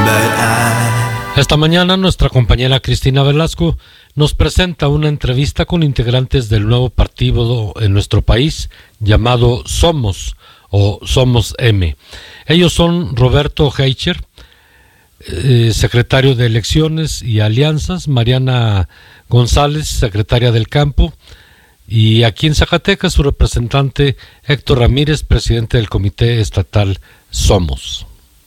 Esta mañana nuestra compañera Cristina Velasco nos presenta una entrevista con integrantes del nuevo partido en nuestro país llamado Somos o Somos M. Ellos son Roberto Heicher, secretario de Elecciones y Alianzas, Mariana González, secretaria del Campo, y aquí en Zacatecas su representante Héctor Ramírez, presidente del Comité Estatal Somos.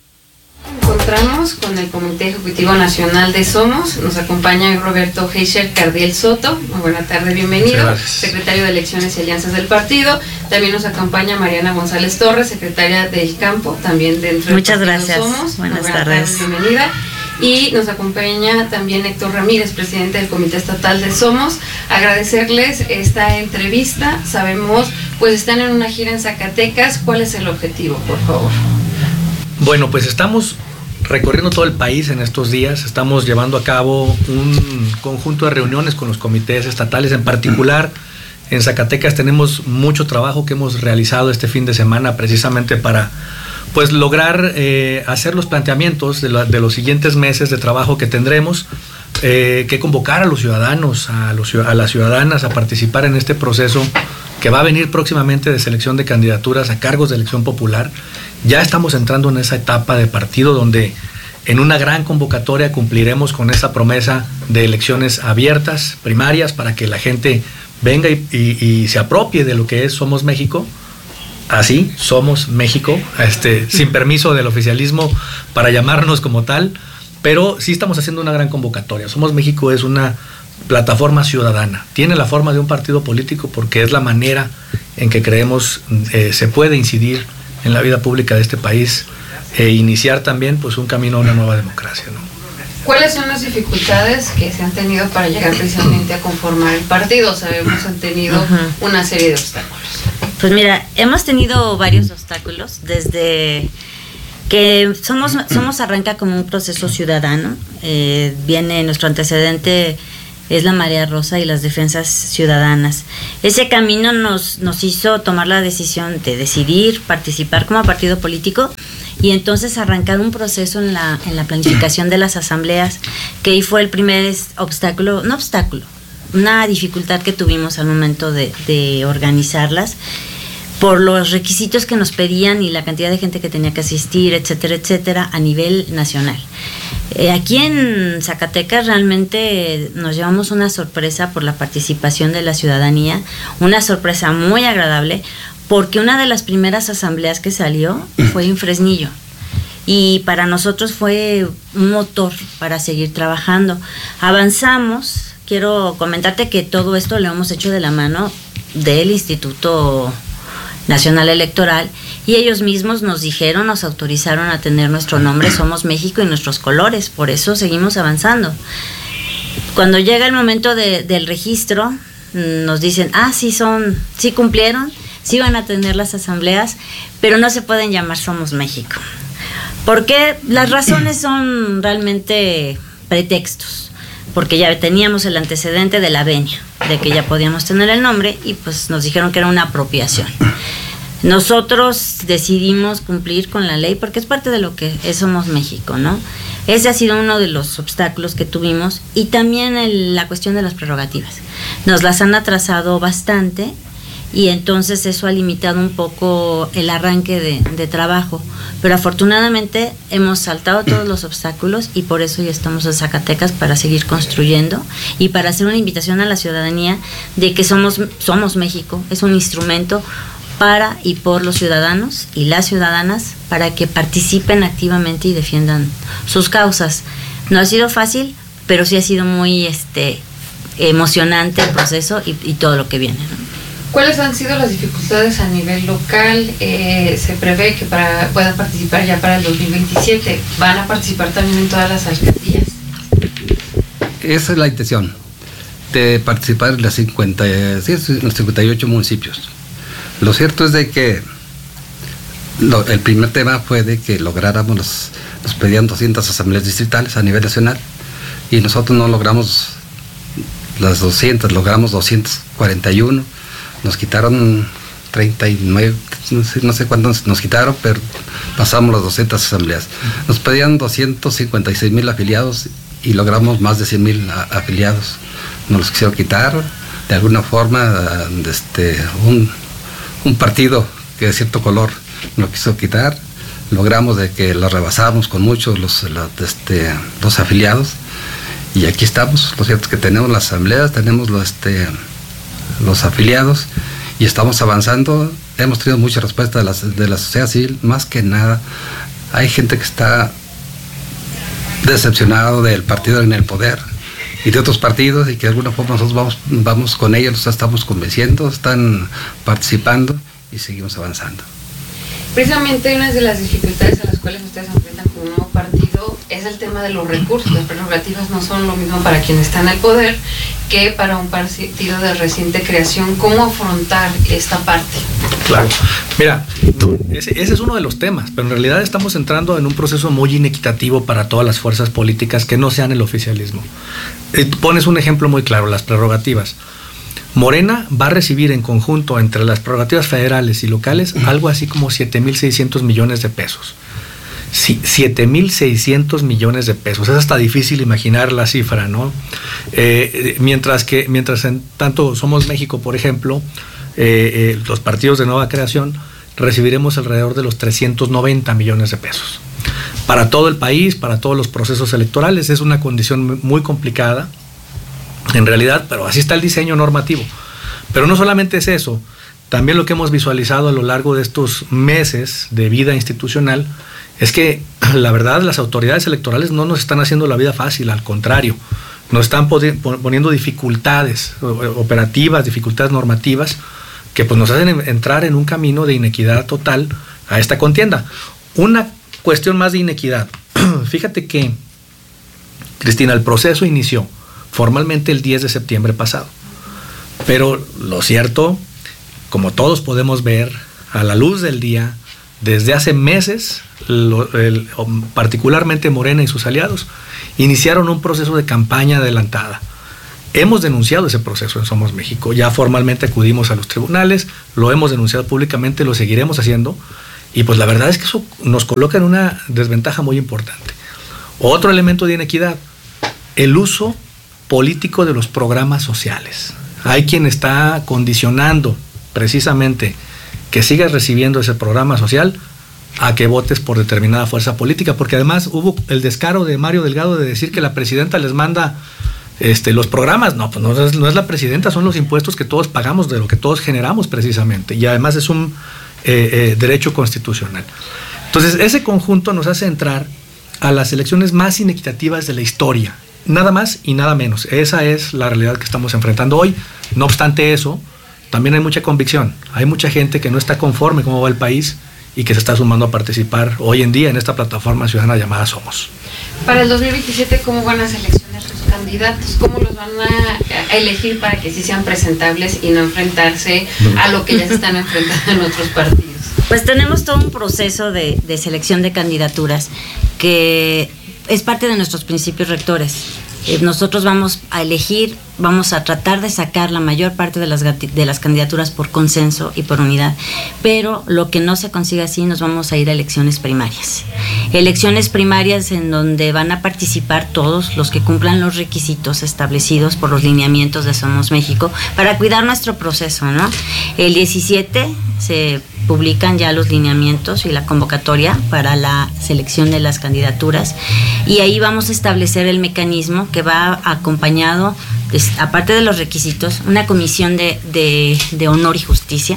Encontramos con el Comité Ejecutivo Nacional de Somos. Nos acompaña Roberto Heicher Cardiel Soto. Muy buena tarde, bienvenido. Secretario de Elecciones y Alianzas del partido. También nos acompaña Mariana González Torres, secretaria del Campo, también dentro Muchas del gracias. Somos. Buenas tardes. Bienvenida. Y nos acompaña también Héctor Ramírez, presidente del Comité Estatal de Somos. Agradecerles esta entrevista. Sabemos, pues están en una gira en Zacatecas. ¿Cuál es el objetivo, por favor? Bueno, pues estamos recorriendo todo el país en estos días. Estamos llevando a cabo un conjunto de reuniones con los comités estatales. En particular, en Zacatecas tenemos mucho trabajo que hemos realizado este fin de semana precisamente para pues lograr hacer los planteamientos de los siguientes meses de trabajo que tendremos, que convocar a los ciudadanos, a las ciudadanas a participar en este proceso que va a venir próximamente de selección de candidaturas a cargos de elección popular. Ya estamos entrando en esa etapa de partido donde en una gran convocatoria cumpliremos con esa promesa de elecciones abiertas, primarias, para que la gente venga y se apropie de lo que es Somos México. Así, Somos México, sin permiso del oficialismo para llamarnos como tal, pero sí estamos haciendo una gran convocatoria. Somos México es una plataforma ciudadana, tiene la forma de un partido político porque es la manera en que creemos se puede incidir en la vida pública de este país e iniciar también pues un camino a una nueva democracia, ¿no? ¿Cuáles son las dificultades que se han tenido para llegar precisamente a conformar el partido? Sabemos han tenido una serie de obstáculos. Pues mira, hemos tenido varios obstáculos desde que Somos arranca como un proceso ciudadano. Viene nuestro antecedente es la Marea Rosa y las defensas ciudadanas. Ese camino nos hizo tomar la decisión de decidir participar como partido político y entonces arrancar un proceso en la planificación de las asambleas, que ahí fue el primer una dificultad que tuvimos al momento de organizarlas, por los requisitos que nos pedían y la cantidad de gente que tenía que asistir, etcétera, etcétera, a nivel nacional. Aquí en Zacatecas realmente nos llevamos una sorpresa por la participación de la ciudadanía, una sorpresa muy agradable, porque una de las primeras asambleas que salió fue en Fresnillo. Y para nosotros fue un motor para seguir trabajando. Avanzamos. Quiero comentarte que todo esto lo hemos hecho de la mano del Instituto Nacional Electoral, y ellos mismos nos dijeron, nos autorizaron a tener nuestro nombre Somos México y nuestros colores. Por eso seguimos avanzando. Cuando llega el momento del registro, nos dicen, sí cumplieron, sí van a tener las asambleas, pero no se pueden llamar Somos México. Porque las razones son realmente pretextos, porque ya teníamos el antecedente de la venia, de que ya podíamos tener el nombre, y pues nos dijeron que era una apropiación. Nosotros decidimos cumplir con la ley porque es parte de lo que es Somos México, ¿no? Ese ha sido uno de los obstáculos que tuvimos, y también la cuestión de las prerrogativas. Nos las han atrasado bastante, y entonces eso ha limitado un poco el arranque de trabajo, pero afortunadamente hemos saltado todos los obstáculos y por eso ya estamos en Zacatecas para seguir construyendo y para hacer una invitación a la ciudadanía de que Somos México es un instrumento para y por los ciudadanos y las ciudadanas para que participen activamente y defiendan sus causas. No ha sido fácil, pero sí ha sido muy emocionante el proceso y todo lo que viene, ¿no? ¿Cuáles han sido las dificultades a nivel local? Se prevé que puedan participar ya para el 2027. ¿Van a participar también en todas las alcaldías? Esa es la intención, de participar en los 58 municipios. Lo cierto es de que el primer tema fue de que lográramos, nos pedían 200 asambleas distritales a nivel nacional, y nosotros no logramos las 200, logramos 241. Nos quitaron 39, no sé cuántos nos quitaron, pero pasamos las 200 asambleas. Nos pedían 256,000 afiliados y logramos más de 100,000 afiliados. Nos los quisieron quitar, de alguna forma, un partido que de cierto color nos lo quiso quitar. Logramos de que lo rebasamos con muchos los afiliados, y aquí estamos. Lo cierto es que tenemos las asambleas, tenemos los afiliados, y estamos avanzando. Hemos tenido mucha respuesta de la sociedad civil. Más que nada, hay gente que está decepcionado del partido en el poder y de otros partidos, y que de alguna forma nosotros vamos con ellos, nos estamos convenciendo, están participando y seguimos avanzando. Precisamente una de las dificultades a las cuales ustedes se enfrentan con un nuevo partido es el tema de los recursos. Las prerrogativas no son lo mismo para quien está en el poder que para un partido de reciente creación. ¿Cómo afrontar esta parte? Claro, mira, ese es uno de los temas, pero en realidad estamos entrando en un proceso muy inequitativo para todas las fuerzas políticas que no sean el oficialismo. Pones un ejemplo muy claro, las prerrogativas. Morena va a recibir en conjunto entre las prerrogativas federales y locales algo así como 7,600 millones de pesos. Sí, 7,600 millones de pesos. Es hasta difícil imaginar la cifra, ¿no? Mientras en tanto Somos México, por ejemplo, los partidos de nueva creación recibiremos alrededor de los 390 millones de pesos. Para todo el país, para todos los procesos electorales, es una condición muy complicada, en realidad, pero así está el diseño normativo. Pero no solamente es eso, también lo que hemos visualizado a lo largo de estos meses de vida institucional es que, la verdad, las autoridades electorales no nos están haciendo la vida fácil, al contrario, nos están poniendo dificultades operativas, dificultades normativas, que pues nos hacen entrar en un camino de inequidad total a esta contienda. Una cuestión más de inequidad. Fíjate que, Cristina, el proceso inició formalmente el 10 de septiembre pasado. Pero lo cierto, como todos podemos ver a la luz del día, desde hace meses, particularmente Morena y sus aliados, iniciaron un proceso de campaña adelantada. Hemos denunciado ese proceso en Somos México, ya formalmente acudimos a los tribunales, lo hemos denunciado públicamente, lo seguiremos haciendo, y pues la verdad es que eso nos coloca en una desventaja muy importante. Otro elemento de inequidad, el uso político de los programas sociales. Hay quien está condicionando precisamente que sigas recibiendo ese programa social a que votes por determinada fuerza política, porque además hubo el descaro de Mario Delgado de decir que la presidenta les manda los programas. No, pues no es la presidenta, son los impuestos que todos pagamos, de lo que todos generamos precisamente, y además es un derecho constitucional. Entonces ese conjunto nos hace entrar a las elecciones más inequitativas de la historia. Nada más y nada menos. Esa es la realidad que estamos enfrentando hoy. No obstante eso, también hay mucha convicción. Hay mucha gente que no está conforme cómo va el país y que se está sumando a participar hoy en día en esta plataforma ciudadana llamada Somos. Para el 2027, ¿cómo van a seleccionar sus candidatos? ¿Cómo los van a elegir para que sí sean presentables y no enfrentarse a lo que ya se están enfrentando en otros partidos? Pues tenemos todo un proceso de selección de candidaturas que es parte de nuestros principios rectores. Nosotros vamos a elegir, vamos a tratar de sacar la mayor parte de las candidaturas por consenso y por unidad, pero lo que no se consiga así, nos vamos a ir a elecciones primarias. Elecciones primarias en donde van a participar todos los que cumplan los requisitos establecidos por los lineamientos de Somos México para cuidar nuestro proceso, ¿no? El 17 se publican ya los lineamientos y la convocatoria para la selección de las candidaturas, y ahí vamos a establecer el mecanismo que va acompañado, aparte de los requisitos, una comisión de honor y justicia,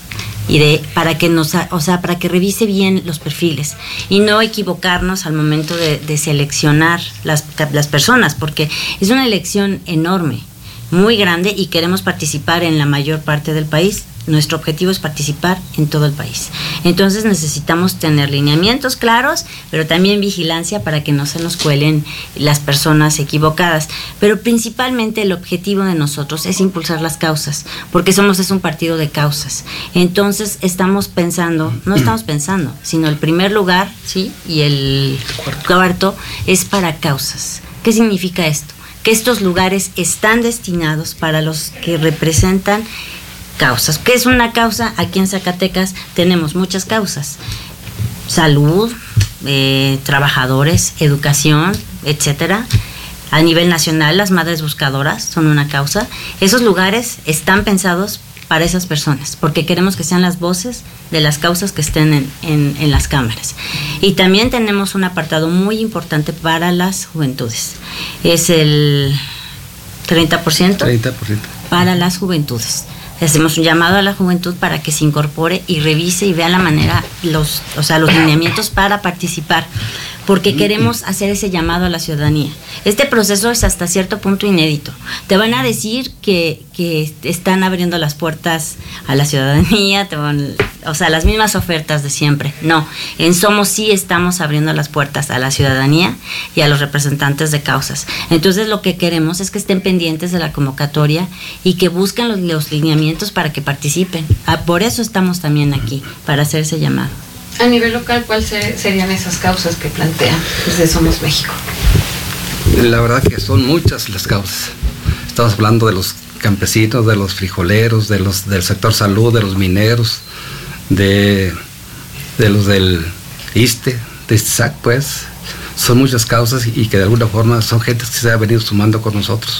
y para que revise bien los perfiles y no equivocarnos al momento de seleccionar las personas, porque es una elección enorme, muy grande, y queremos participar en la mayor parte del país. Nuestro objetivo es participar en todo el país. Entonces necesitamos tener lineamientos claros, pero también vigilancia para que no se nos cuelen las personas equivocadas. Pero principalmente el objetivo de nosotros es impulsar las causas, porque Somos es un partido de causas. Entonces no estamos pensando, sino el primer lugar, ¿sí? Y el cuarto es para causas. ¿Qué significa esto? Que estos lugares están destinados para los que representan causas. ¿Qué es una causa? Aquí en Zacatecas tenemos muchas causas: salud, trabajadores, educación, etcétera. A nivel nacional, las madres buscadoras son una causa. Esos lugares están pensados para esas personas, porque queremos que sean las voces de las causas que estén en las cámaras. Y también tenemos un apartado muy importante para las juventudes. Es el 30% para las juventudes. Hacemos un llamado a la juventud para que se incorpore y revise y vea la manera, los lineamientos para participar, porque queremos hacer ese llamado a la ciudadanía. Este proceso es hasta cierto punto inédito. Te van a decir que están abriendo las puertas a la ciudadanía, las mismas ofertas de siempre. No, en Somos sí estamos abriendo las puertas a la ciudadanía y a los representantes de causas. Entonces lo que queremos es que estén pendientes de la convocatoria y que busquen los lineamientos para que participen. Por eso estamos también aquí, para hacer ese llamado. A nivel local, ¿cuáles serían esas causas que plantean desde Somos México? La verdad que son muchas las causas. Estamos hablando de los campesinos, de los frijoleros, del sector salud, de los mineros, de los del ISSSTE, de ISSSTESAC, pues. Son muchas causas y que de alguna forma son gente que se ha venido sumando con nosotros.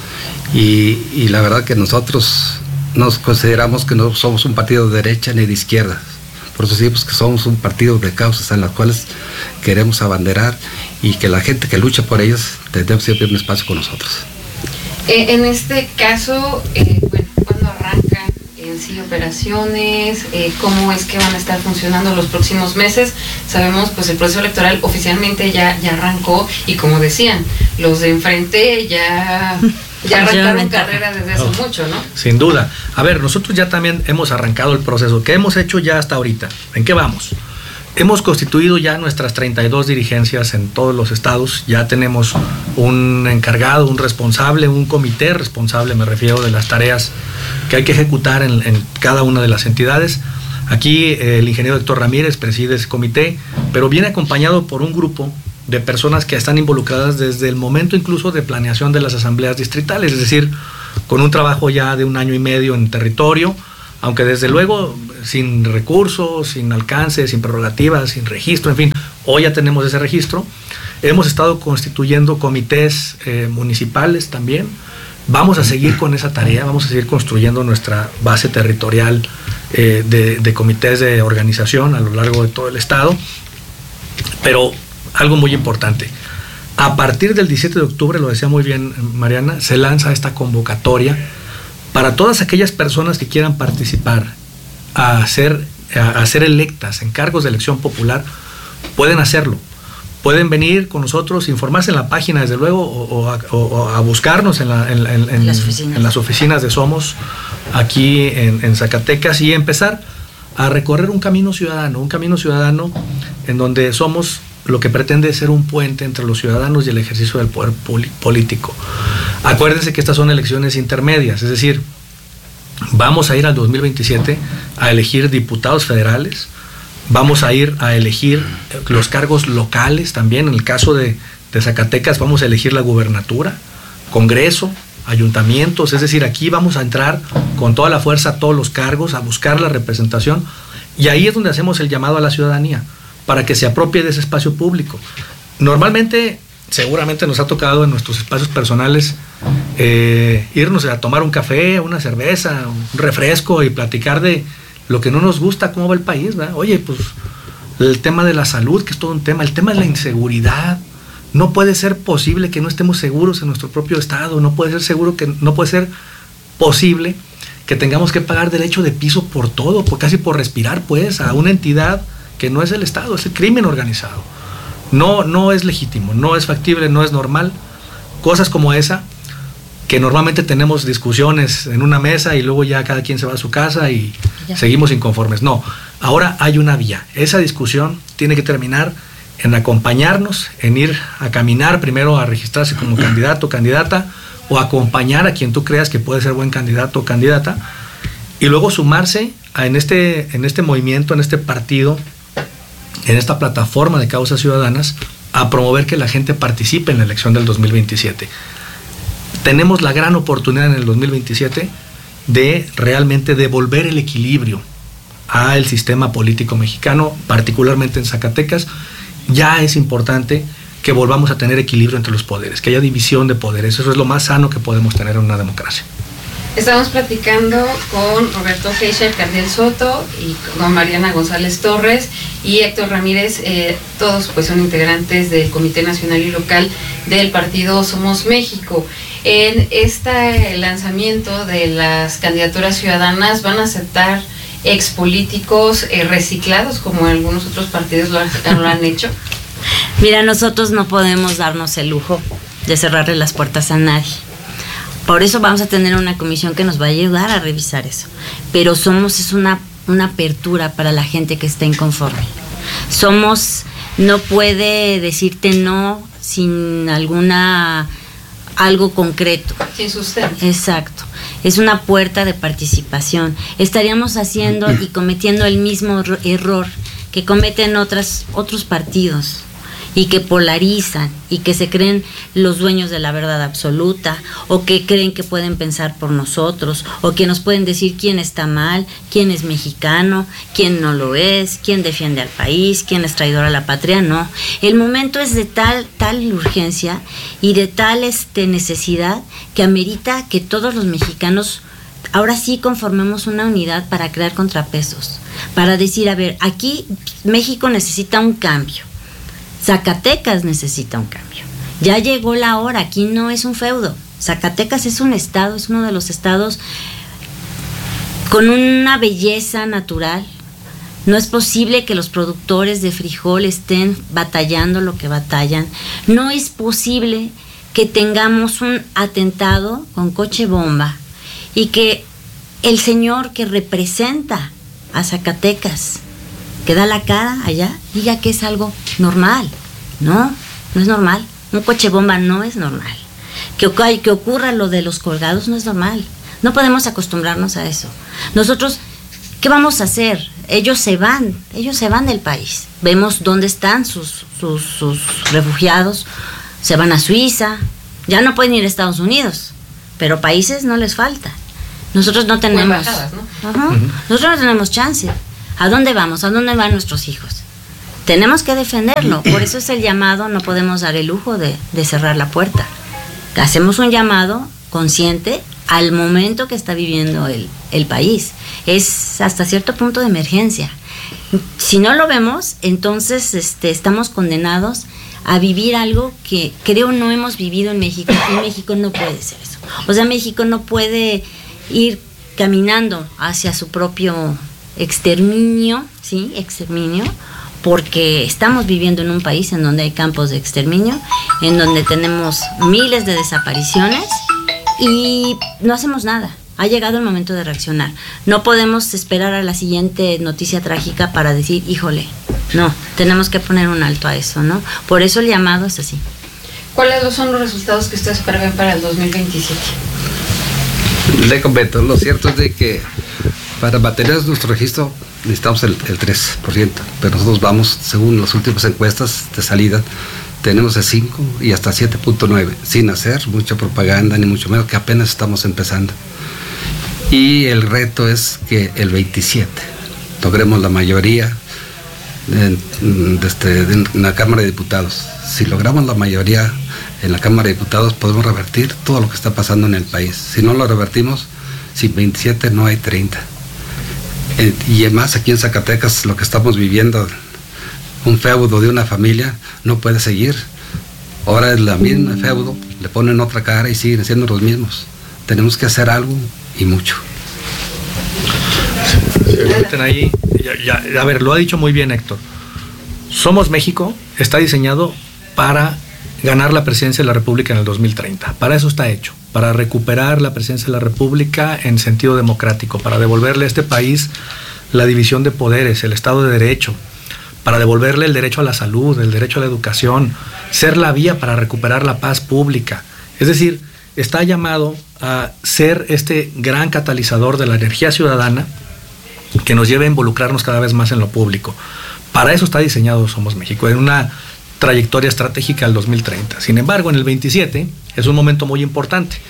Y la verdad que nosotros nos consideramos que no somos un partido de derecha ni de izquierda. Por eso decimos que somos un partido de causas en las cuales queremos abanderar y que la gente que lucha por ellas tendremos siempre un espacio con nosotros. En este caso, ¿cuándo arrancan en sí operaciones? ¿Cómo es que van a estar funcionando los próximos meses? Sabemos, pues el proceso electoral oficialmente ya arrancó y como decían, los de enfrente ya arrancaron carrera desde hace mucho, ¿no? Sin duda. A ver, nosotros ya también hemos arrancado el proceso. ¿Qué hemos hecho ya hasta ahorita? ¿En qué vamos? Hemos constituido ya nuestras 32 dirigencias en todos los estados. Ya tenemos un encargado, un responsable, un comité responsable, me refiero, de las tareas que hay que ejecutar en cada una de las entidades. Aquí el ingeniero Héctor Ramírez preside ese comité, pero viene acompañado por un grupo de personas que están involucradas desde el momento incluso de planeación de las asambleas distritales, es decir, con un trabajo ya de 1 año y medio en territorio, aunque desde luego sin recursos, sin alcance, sin prerrogativas, sin registro, en fin, hoy ya tenemos ese registro. Hemos estado constituyendo comités municipales también. Vamos a seguir con esa tarea, vamos a seguir construyendo nuestra base territorial de comités de organización a lo largo de todo el estado, pero algo muy importante, a partir del 17 de octubre, lo decía muy bien Mariana, se lanza esta convocatoria para todas aquellas personas que quieran participar a ser electas en cargos de elección popular. Pueden hacerlo, pueden venir con nosotros, informarse en la página desde luego o a buscarnos en las oficinas de Somos aquí en Zacatecas y empezar a recorrer un camino ciudadano en donde Somos lo que pretende es ser un puente entre los ciudadanos y el ejercicio del poder político. Acuérdense que estas son elecciones intermedias, es decir, vamos a ir al 2027 a elegir diputados federales, vamos a ir a elegir los cargos locales también. En el caso de Zacatecas vamos a elegir la gubernatura, Congreso, ayuntamientos, es decir, aquí vamos a entrar con toda la fuerza a todos los cargos, a buscar la representación, y ahí es donde hacemos el llamado a la ciudadanía para que se apropie de ese espacio público. Normalmente, seguramente nos ha tocado en nuestros espacios personales irnos a tomar un café, una cerveza, un refresco y platicar de lo que no nos gusta, cómo va el país, ¿verdad? Oye, pues el tema de la salud, que es todo un tema, el tema de la inseguridad. No puede ser posible que no estemos seguros en nuestro propio estado, no puede ser posible que tengamos que pagar derecho de piso por todo, casi por respirar, pues, a una entidad que no es el Estado, es el crimen organizado. No es legítimo, no es factible, no es normal. Cosas como esa, que normalmente tenemos discusiones en una mesa y luego ya cada quien se va a su casa y seguimos inconformes. No, ahora hay una vía. Esa discusión tiene que terminar en acompañarnos, en ir a caminar primero a registrarse como candidato o candidata, o acompañar a quien tú creas que puede ser buen candidato o candidata, y luego sumarse en este movimiento, en este partido, en esta plataforma de causas ciudadanas, a promover que la gente participe en la elección del 2027. Tenemos la gran oportunidad en el 2027 de realmente devolver el equilibrio al sistema político mexicano, particularmente en Zacatecas. Ya es importante que volvamos a tener equilibrio entre los poderes, que haya división de poderes. Eso es lo más sano que podemos tener en una democracia. Estamos platicando con Roberto Heischer Cardiel Soto y con Mariana González Torres y Héctor Ramírez, todos pues son integrantes del Comité Nacional y Local del partido Somos México. En este lanzamiento de las candidaturas ciudadanas, ¿van a aceptar expolíticos reciclados como algunos otros partidos lo han hecho? Mira, nosotros no podemos darnos el lujo de cerrarle las puertas a nadie. Por eso vamos a tener una comisión que nos va a ayudar a revisar eso. Pero es una apertura para la gente que está inconforme. No puede decirte no sin algo concreto. Sin sustento. Exacto. Es una puerta de participación. Estaríamos haciendo y cometiendo el mismo error que cometen otros partidos y que polarizan y que se creen los dueños de la verdad absoluta, o que creen que pueden pensar por nosotros, o que nos pueden decir quién está mal, quién es mexicano, quién no lo es, quién defiende al país, quién es traidor a la patria. No, el momento es de tal urgencia y de tal necesidad que amerita que todos los mexicanos ahora sí conformemos una unidad para crear contrapesos, para decir, a ver, aquí México necesita un cambio, Zacatecas necesita un cambio. Ya llegó la hora, aquí no es un feudo. Zacatecas es un estado, es uno de los estados con una belleza natural. No es posible que los productores de frijol estén batallando lo que batallan. No es posible que tengamos un atentado con coche bomba y que el señor que representa a Zacatecas, que da la cara allá, diga que es algo normal. No es normal. Un coche bomba no es normal. Que ocurra lo de los colgados no es normal. No podemos acostumbrarnos a eso. Nosotros, ¿qué vamos a hacer? Ellos se van del país. Vemos dónde están sus refugiados. Se van a Suiza. Ya no pueden ir a Estados Unidos, pero países no les falta. Nosotros no tenemos. Embajadas, ¿no? Nosotros no tenemos chance. ¿A dónde vamos? ¿A dónde van nuestros hijos? Tenemos que defenderlo. Por eso es el llamado. No podemos dar el lujo de cerrar la puerta. Hacemos un llamado consciente al momento que está viviendo el país. Es hasta cierto punto de emergencia. Si no lo vemos, entonces estamos condenados a vivir algo que creo no hemos vivido en México. Y México no puede ser eso. O sea, México no puede ir caminando hacia su propio exterminio, porque estamos viviendo en un país en donde hay campos de exterminio, en donde tenemos miles de desapariciones y no hacemos nada. Ha llegado el momento de reaccionar. No podemos esperar a la siguiente noticia trágica para decir, híjole, no, tenemos que poner un alto a eso, ¿no? Por eso el llamado es así. ¿Cuáles son los resultados que ustedes prevén para el 2027? Le comento, lo cierto es de que para mantener nuestro registro necesitamos el 3%, pero nosotros vamos, según las últimas encuestas de salida, tenemos el 5 y hasta 7.9, sin hacer mucha propaganda, ni mucho menos, que apenas estamos empezando. Y el reto es que el 27 logremos la mayoría en la Cámara de Diputados. Si logramos la mayoría en la Cámara de Diputados, podemos revertir todo lo que está pasando en el país. Si no lo revertimos, sin 27 no hay 30. Y además aquí en Zacatecas lo que estamos viviendo, un feudo de una familia no puede seguir. Ahora es la misma feudo, le ponen otra cara y siguen siendo los mismos. Tenemos que hacer algo y mucho. Ahí, a ver, lo ha dicho muy bien Héctor. Somos México está diseñado para ganar la presidencia de la República en el 2030. Para eso está hecho, para recuperar la presidencia de la República en sentido democrático, para devolverle a este país la división de poderes, el Estado de Derecho, para devolverle el derecho a la salud, el derecho a la educación, ser la vía para recuperar la paz pública. Es decir, está llamado a ser este gran catalizador de la energía ciudadana que nos lleve a involucrarnos cada vez más en lo público. Para eso está diseñado Somos México, en una trayectoria estratégica al 2030. Sin embargo, en el 27 es un momento muy importante.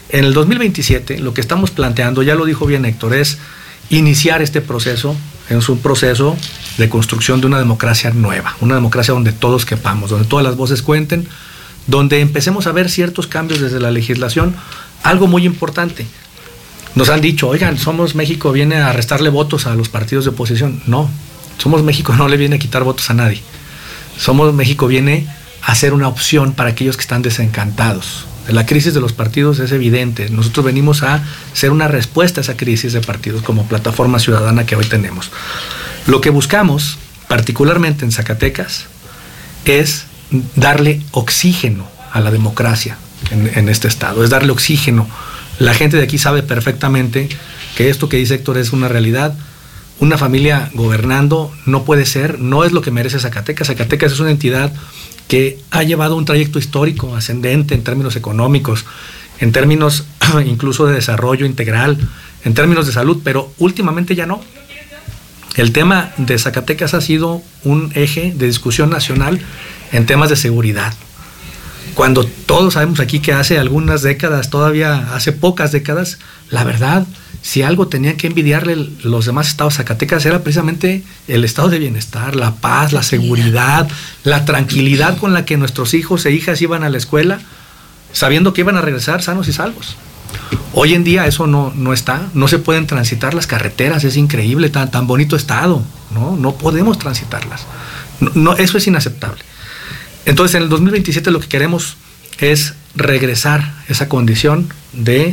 En el 2027 lo que estamos planteando, ya lo dijo bien Héctor, es iniciar este proceso. Es un proceso de construcción de una democracia nueva, una democracia donde todos quepamos, donde todas las voces cuenten, donde empecemos a ver ciertos cambios desde la legislación. Algo muy importante, nos han dicho, oigan, Somos México viene a restarle votos a los partidos de oposición. No, Somos México no le viene a quitar votos a nadie. Somos México viene a ser una opción para aquellos que están desencantados. La crisis de los partidos es evidente. Nosotros venimos a ser una respuesta a esa crisis de partidos como plataforma ciudadana que hoy tenemos. Lo que buscamos, particularmente en Zacatecas, es darle oxígeno a la democracia en este estado, es darle oxígeno. La gente de aquí sabe perfectamente que esto que dice Héctor es una realidad. Una familia gobernando no puede ser, no es lo que merece Zacatecas. Zacatecas es una entidad que ha llevado un trayecto histórico ascendente en términos económicos, en términos incluso de desarrollo integral, en términos de salud, pero últimamente ya no. El tema de Zacatecas ha sido un eje de discusión nacional en temas de seguridad. Cuando todos sabemos aquí que hace algunas décadas, todavía hace pocas décadas, la verdad, si algo tenían que envidiarle los demás estados, Zacatecas era precisamente el estado de bienestar, la paz, la seguridad, la tranquilidad con la que nuestros hijos e hijas iban a la escuela, sabiendo que iban a regresar sanos y salvos. Hoy en día eso no está, no se pueden transitar las carreteras, es increíble, tan bonito estado, no podemos transitarlas. No, eso es inaceptable. Entonces, en el 2027 lo que queremos es regresar esa condición de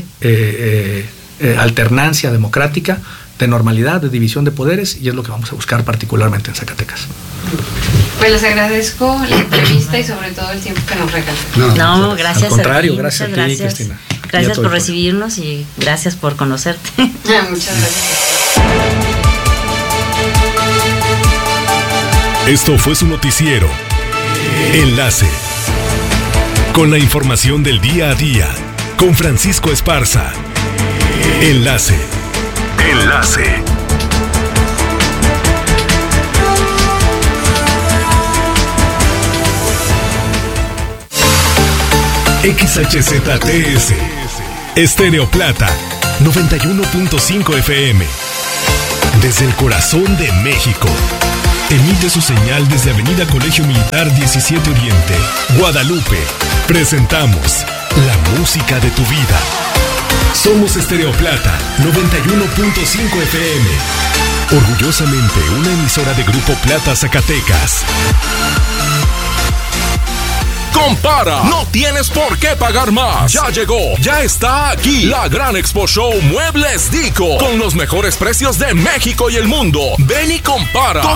alternancia democrática, de normalidad, de división de poderes, y es lo que vamos a buscar particularmente en Zacatecas. Pues les agradezco la entrevista y sobre todo el tiempo que nos regalan. No, gracias. Al contrario, a ti, gracias a ti, gracias. Cristina. Gracias por recibirnos y gracias por conocerte. Muchas gracias. Esto fue su noticiero Enlace, con la información del día a día, con Francisco Esparza. Enlace. XHZTS, Estéreo Plata, 91.5 FM. Desde el corazón de México. Emite su señal desde Avenida Colegio Militar 17 Oriente, Guadalupe. Presentamos la música de tu vida. Somos Estéreo Plata, 91.5 FM. Orgullosamente una emisora de Grupo Plata Zacatecas. Compara, no tienes por qué pagar más. Ya llegó, ya está aquí la gran Expo Show Muebles Dico, con los mejores precios de México y el mundo. Ven y compara.